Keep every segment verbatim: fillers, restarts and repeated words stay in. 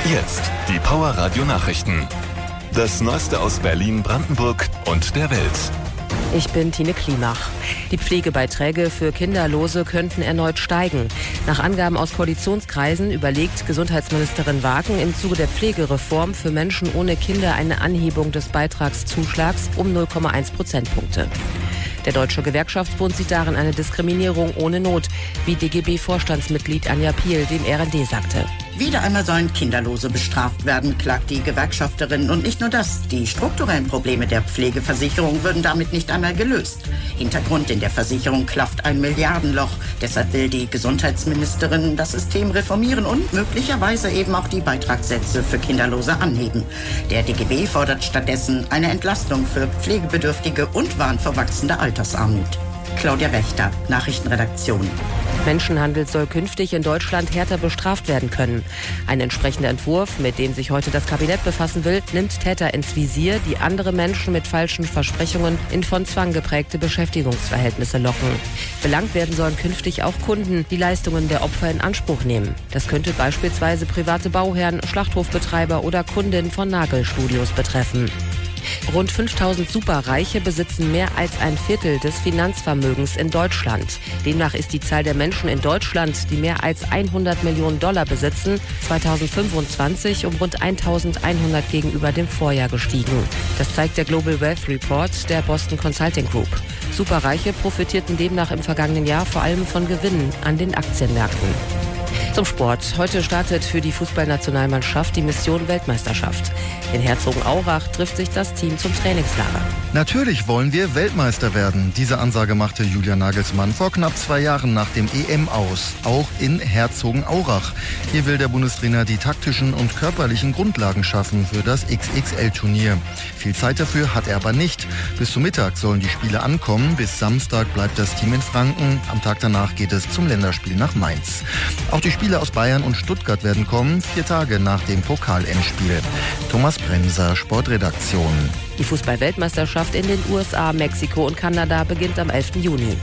Jetzt die Power Radio Nachrichten. Das Neueste aus Berlin, Brandenburg und der Welt. Ich bin Tine Klimach. Die Pflegebeiträge für Kinderlose könnten erneut steigen. Nach Angaben aus Koalitionskreisen überlegt Gesundheitsministerin Wagen im Zuge der Pflegereform für Menschen ohne Kinder eine Anhebung des Beitragszuschlags um null Komma eins Prozentpunkte. Der Deutsche Gewerkschaftsbund sieht darin eine Diskriminierung ohne Not, wie D G B-Vorstandsmitglied Anja Piel dem R N D sagte. Wieder einmal sollen Kinderlose bestraft werden, klagt die Gewerkschafterin. Und nicht nur das, die strukturellen Probleme der Pflegeversicherung würden damit nicht einmal gelöst. Hintergrund: in der Versicherung klafft ein Milliardenloch. Deshalb will die Gesundheitsministerin das System reformieren und möglicherweise eben auch die Beitragssätze für Kinderlose anheben. Der D G B fordert stattdessen eine Entlastung für Pflegebedürftige und warnt vor wachsender Altersarmut. Claudia Wächter, Nachrichtenredaktion. Menschenhandel soll künftig in Deutschland härter bestraft werden können. Ein entsprechender Entwurf, mit dem sich heute das Kabinett befassen will, nimmt Täter ins Visier, die andere Menschen mit falschen Versprechungen in von Zwang geprägte Beschäftigungsverhältnisse locken. Belangt werden sollen künftig auch Kunden, die Leistungen der Opfer in Anspruch nehmen. Das könnte beispielsweise private Bauherren, Schlachthofbetreiber oder Kundinnen von Nagelstudios betreffen. Rund fünftausend Superreiche besitzen mehr als ein Viertel des Finanzvermögens in Deutschland. Demnach ist die Zahl der Menschen in Deutschland, die mehr als hundert Millionen Dollar besitzen, zweitausendfünfundzwanzig um rund eintausendeinhundert gegenüber dem Vorjahr gestiegen. Das zeigt der Global Wealth Report der Boston Consulting Group. Superreiche profitierten demnach im vergangenen Jahr vor allem von Gewinnen an den Aktienmärkten. Zum Sport. Heute startet für die Fußballnationalmannschaft die Mission Weltmeisterschaft. In Herzogenaurach trifft sich das Team zum Trainingslager. Natürlich wollen wir Weltmeister werden. Diese Ansage machte Julian Nagelsmann vor knapp zwei Jahren nach dem E M aus. Auch in Herzogenaurach. Hier will der Bundestrainer die taktischen und körperlichen Grundlagen schaffen für das X X L-Turnier. Viel Zeit dafür hat er aber nicht. Bis zum Mittag sollen die Spiele ankommen. Bis Samstag bleibt das Team in Franken. Am Tag danach geht es zum Länderspiel nach Mainz. Auch die Spiele aus Bayern und Stuttgart werden kommen, vier Tage nach dem Pokal-Endspiel. Thomas Bremser, Sportredaktion. Die Fußball-Weltmeisterschaft in den U S A, Mexiko und Kanada beginnt am elften Juni.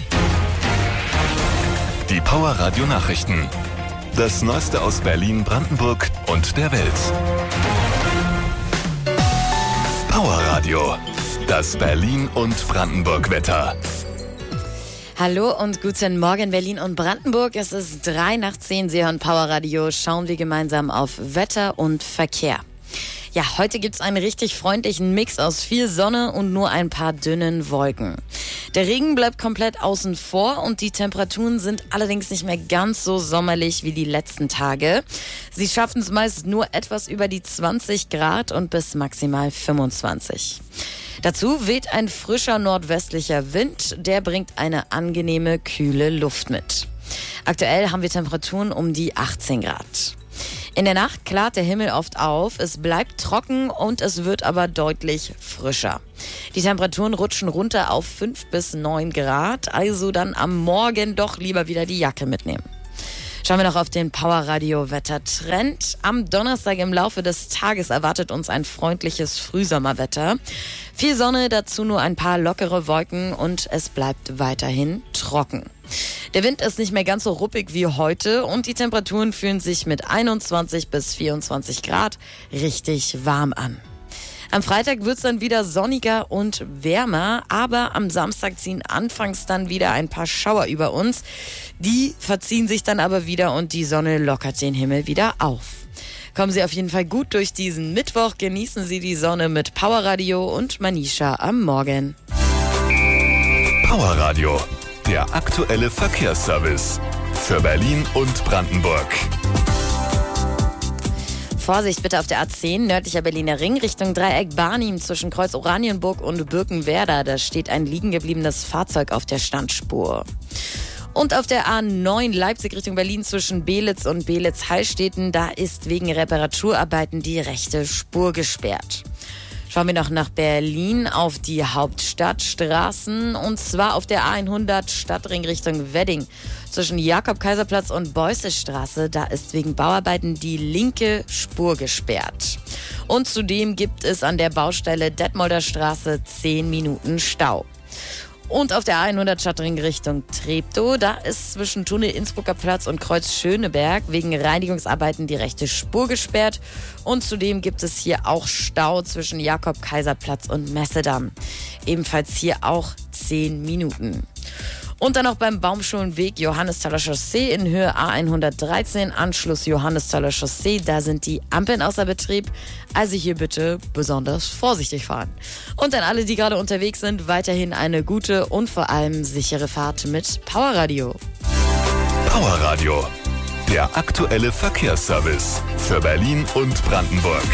Die Power Radio Nachrichten. Das Neueste aus Berlin, Brandenburg und der Welt. Power Radio. Das Berlin und Brandenburg Wetter. Hallo und guten Morgen Berlin und Brandenburg. Es ist drei nach zehn. Sie hören Power Radio. Schauen wir gemeinsam auf Wetter und Verkehr. Ja, heute gibt's einen richtig freundlichen Mix aus viel Sonne und nur ein paar dünnen Wolken. Der Regen bleibt komplett außen vor und die Temperaturen sind allerdings nicht mehr ganz so sommerlich wie die letzten Tage. Sie schaffen es meist nur etwas über die zwanzig Grad und bis maximal fünfundzwanzig. Dazu weht ein frischer nordwestlicher Wind, der bringt eine angenehme, kühle Luft mit. Aktuell haben wir Temperaturen um die achtzehn Grad. In der Nacht klart der Himmel oft auf, es bleibt trocken und es wird aber deutlich frischer. Die Temperaturen rutschen runter auf fünf bis neun Grad, also dann am Morgen doch lieber wieder die Jacke mitnehmen. Schauen wir noch auf den Power Radio Wettertrend. Am Donnerstag im Laufe des Tages erwartet uns ein freundliches Frühsommerwetter. Viel Sonne, dazu nur ein paar lockere Wolken und es bleibt weiterhin trocken. Der Wind ist nicht mehr ganz so ruppig wie heute und die Temperaturen fühlen sich mit einundzwanzig bis vierundzwanzig Grad richtig warm an. Am Freitag wird es dann wieder sonniger und wärmer, aber am Samstag ziehen anfangs dann wieder ein paar Schauer über uns. Die verziehen sich dann aber wieder und die Sonne lockert den Himmel wieder auf. Kommen Sie auf jeden Fall gut durch diesen Mittwoch, genießen Sie die Sonne mit Power Radio und Manisha am Morgen. Power Radio, der aktuelle Verkehrsservice für Berlin und Brandenburg. Vorsicht bitte auf der A zehn, nördlicher Berliner Ring, Richtung Dreieck Barnim zwischen Kreuz Oranienburg und Birkenwerder. Da steht ein liegen gebliebenes Fahrzeug auf der Standspur. Und auf der A neun Leipzig Richtung Berlin zwischen Belitz und Belitz-Heilstätten, da ist wegen Reparaturarbeiten die rechte Spur gesperrt. Schauen wir noch nach Berlin auf die Hauptstadtstraßen und zwar auf der A hundert Stadtring Richtung Wedding. Zwischen Jakob-Kaiser-Platz und Beußestraße, da ist wegen Bauarbeiten die linke Spur gesperrt. Und zudem gibt es an der Baustelle Detmolder Straße zehn Minuten Stau. Und auf der hundert Stadtring Richtung Treptow, da ist zwischen Tunnel Innsbrucker Platz und Kreuz Schöneberg wegen Reinigungsarbeiten die rechte Spur gesperrt. Und zudem gibt es hier auch Stau zwischen Jakob-Kaiser-Platz und Messedamm. Ebenfalls hier auch zehn Minuten. Und dann noch beim Baumschulenweg Johannesthaler Chaussee in Höhe A hundertdreizehn, Anschluss Johannesthaler Chaussee. Da sind die Ampeln außer Betrieb, also hier bitte besonders vorsichtig fahren. Und an alle, die gerade unterwegs sind, weiterhin eine gute und vor allem sichere Fahrt mit Powerradio. Powerradio, der aktuelle Verkehrsservice für Berlin und Brandenburg.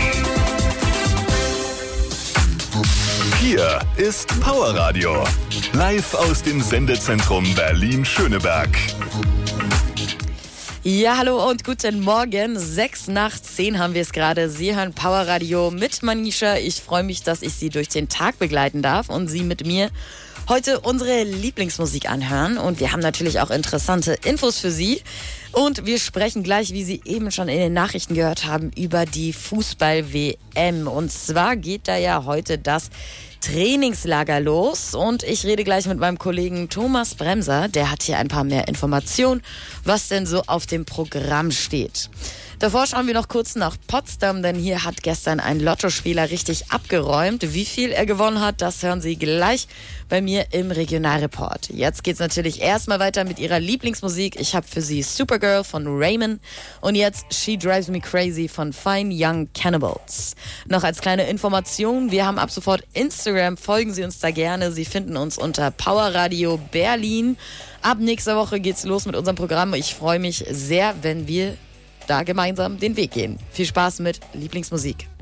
Hier ist Powerradio, live aus dem Sendezentrum Berlin-Schöneberg. Ja, hallo und guten Morgen. Sechs nach zehn haben wir es gerade. Sie hören Powerradio mit Manisha. Ich freue mich, dass ich Sie durch den Tag begleiten darf und Sie mit mir heute unsere Lieblingsmusik anhören. Und wir haben natürlich auch interessante Infos für Sie. Und wir sprechen gleich, wie Sie eben schon in den Nachrichten gehört haben, über die Fußball-W M. Und zwar geht da ja heute das Trainingslager los und ich rede gleich mit meinem Kollegen Thomas Bremser, der hat hier ein paar mehr Informationen, was denn so auf dem Programm steht. Davor schauen wir noch kurz nach Potsdam, denn hier hat gestern ein Lottospieler richtig abgeräumt. Wie viel er gewonnen hat, das hören Sie gleich bei mir im Regionalreport. Jetzt geht's natürlich erstmal weiter mit Ihrer Lieblingsmusik. Ich habe für Sie Supergirl von Raymond und jetzt She Drives Me Crazy von Fine Young Cannibals. Noch als kleine Information, wir haben ab sofort Instagram, folgen Sie uns da gerne. Sie finden uns unter Powerradio Berlin. Ab nächster Woche geht's los mit unserem Programm. Ich freue mich sehr, wenn wir da gemeinsam den Weg gehen. Viel Spaß mit Lieblingsmusik.